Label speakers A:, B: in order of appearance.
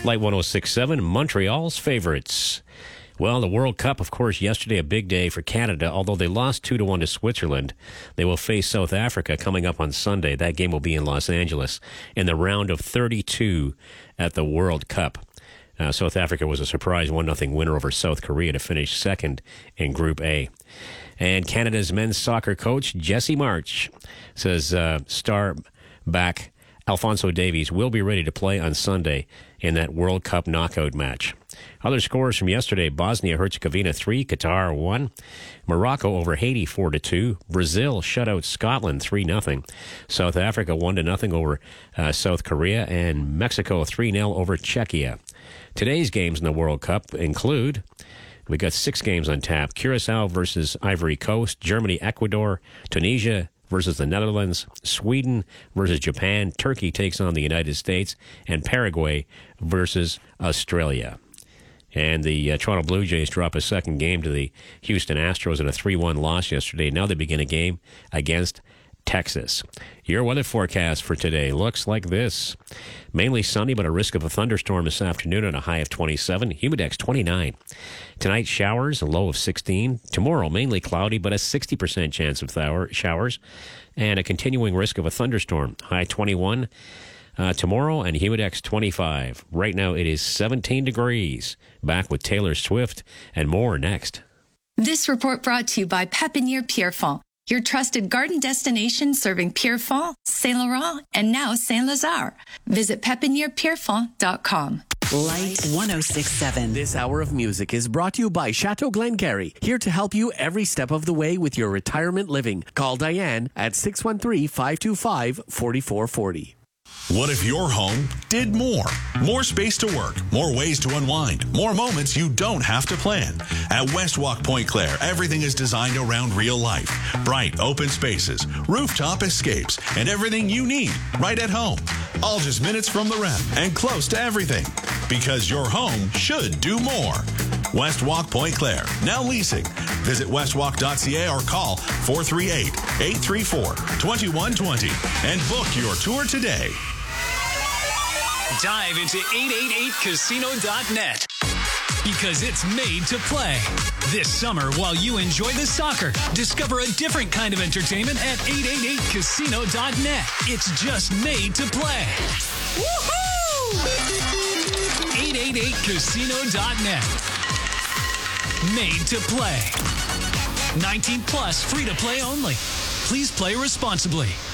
A: Light 106.7, Montreal's favorites. Well, the World Cup, of course, yesterday a big day for Canada. Although they lost 2-1 to Switzerland, they will face South Africa coming up on Sunday. That game will be in Los Angeles in the round of 32 at the World Cup. South Africa was a surprise 1-0 winner over South Korea to finish second in Group A. And Canada's men's soccer coach, Jesse March, says star back Alphonso Davies will be ready to play on Sunday in that World Cup knockout match. Other scores from yesterday: Bosnia-Herzegovina 3, Qatar 1. Morocco over Haiti 4-2. Brazil shut out Scotland 3-0. South Africa 1-0 over South Korea. And Mexico 3-0 over Czechia. Today's games in the World Cup include, we got 6 games on tap: Curacao versus Ivory Coast, Germany, Ecuador, Tunisia versus the Netherlands, Sweden versus Japan, Turkey takes on the United States, and Paraguay versus Australia. And the Toronto Blue Jays drop a second game to the Houston Astros in a 3-1 loss yesterday. Now they begin a game against Texas. Your weather forecast for today looks like this. Mainly sunny, but a risk of a thunderstorm this afternoon at a high of 27. Humidex 29. Tonight, showers, a low of 16. Tomorrow, mainly cloudy, but a 60% chance of showers. And a continuing risk of a thunderstorm. High 21 tomorrow, and Humidex 25. Right now, it is 17 degrees. Back with Taylor Swift and more next.
B: This report brought to you by Pépinière Pierrefonds, your trusted garden destination serving Pierrefonds, Saint Laurent, and now Saint Lazare. Visit pepinierpierrefonds.com.
C: Light 106.7.
D: This hour of music is brought to you by Chateau Glengarry, here to help you every step of the way with your retirement living. Call Diane at 613-525-4440.
E: What if your home did more? More space to work, more ways to unwind, more moments you don't have to plan. At Westwalk Point Claire, everything is designed around real life. Bright, open spaces, rooftop escapes, and everything you need right at home. All just minutes from the rep and close to everything. Because your home should do more. Westwalk Point Claire, now leasing. Visit westwalk.ca or call 438-834-2120 and book your tour today.
F: Dive into 888casino.net because it's made to play. This summer, while you enjoy the soccer, discover a different kind of entertainment at 888casino.net. It's just made to play. Woohoo! 888casino.net. Made to play. 19 plus, free to play only. Please play responsibly.